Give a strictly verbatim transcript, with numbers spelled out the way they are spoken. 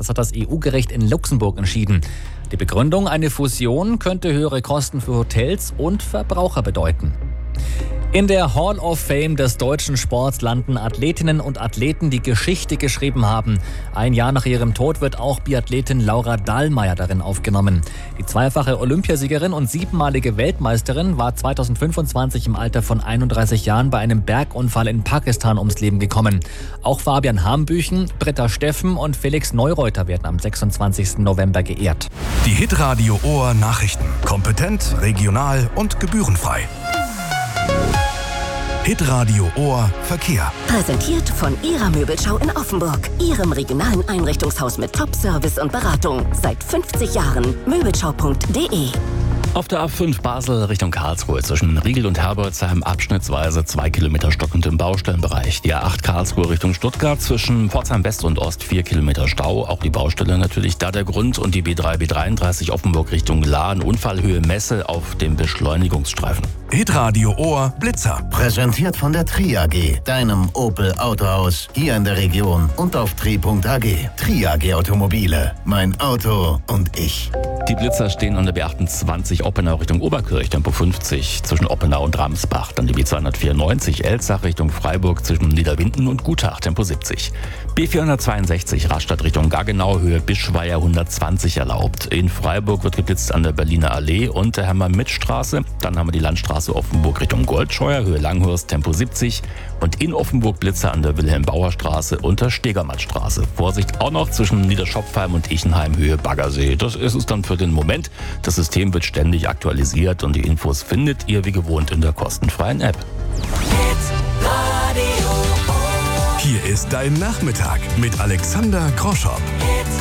Das hat das E U-Gericht in Luxemburg entschieden. Die Begründung, eine Fusion könnte höhere Kosten für Hotels und Verbraucher bedeuten. In der Hall of Fame des deutschen Sports landen Athletinnen und Athleten, die Geschichte geschrieben haben. Ein Jahr nach ihrem Tod wird auch Biathletin Laura Dahlmeier darin aufgenommen. Die zweifache Olympiasiegerin und siebenmalige Weltmeisterin war zweitausendfünfundzwanzig im Alter von einunddreißig Jahren bei einem Bergunfall in Pakistan ums Leben gekommen. Auch Fabian Hambüchen, Britta Steffen und Felix Neureuter werden am sechsundzwanzigsten November geehrt. Die Hitradio Ohr Nachrichten. Kompetent, regional und gebührenfrei. Hitradio Ohr Verkehr. Präsentiert von Ihrer Möbelschau in Offenburg. Ihrem regionalen Einrichtungshaus mit Top-Service und Beratung. Seit fünfzig Jahren. Möbelschau punkt de. Auf der A fünf Basel Richtung Karlsruhe zwischen Riegel und Herbolzheim abschnittsweise zwei Kilometer stockend im Baustellenbereich. Die A acht Karlsruhe Richtung Stuttgart zwischen Pforzheim West und Ost vier Kilometer Stau. Auch die Baustelle natürlich da der Grund. Und die B drei B dreiunddreißig Offenburg Richtung Lahn. Unfallhöhe Messe auf dem Beschleunigungsstreifen. Hitradio Ohr Blitzer. Präsentiert von der Tri A G, deinem Opel Autohaus hier in der Region und auf tri punkt a g. Tri A G Automobile. Mein Auto und ich. Die Blitzer stehen an der B achtundzwanzig Oppenau Richtung Oberkirch, Tempo fünfzig zwischen Oppenau und Ramsbach. Dann die B zweihundertvierundneunzig Elzach Richtung Freiburg zwischen Niederwinden und Gutach, Tempo siebzig. B vierhundertzweiundsechzig Rastatt Richtung Gaggenau, Höhe Bischweier hundertzwanzig erlaubt. In Freiburg wird geblitzt an der Berliner Allee und der Hermann-Mitt-Straße. Dann haben wir die Landstraße Offenburg Richtung Goldscheuer, Höhe Langhorst, Tempo siebzig. Und in Offenburg Blitzer an der Wilhelm-Bauer-Straße und der Stegermannstraße. Vorsicht auch noch zwischen Niederschopfheim und Ichenheim, Höhe Baggersee. Das ist es dann für den Moment. Das System wird ständig aktualisiert und die Infos findet ihr wie gewohnt in der kostenfreien App. Hier ist dein Nachmittag mit Alexander Groschow.